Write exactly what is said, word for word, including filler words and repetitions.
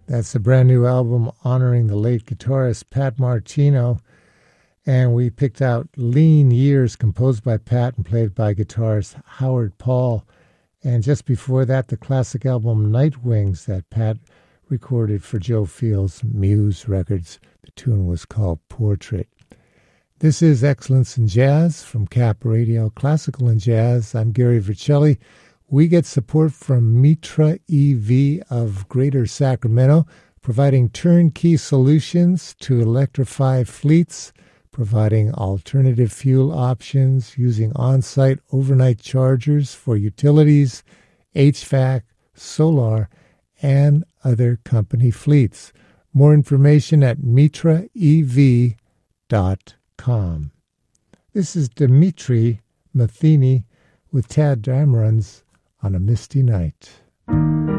That's a brand new album honoring the late guitarist Pat Martino. And we picked out Lean Years, composed by Pat and played by guitarist Howard Paul. And just before that, the classic album Night Wings that Pat recorded for Joe Field's Muse Records. The tune was called Portrait. This is Excellence in Jazz from Cap Radio, Classical and Jazz. I'm Gary Vercelli. We get support from Mitra E V of Greater Sacramento, providing turnkey solutions to electrify fleets, providing alternative fuel options, using on-site overnight chargers for utilities, H V A C, solar, and other company fleets. More information at mitra e v dot com. This is Dimitri Matheny with Tad Dameron's On a Misty Night.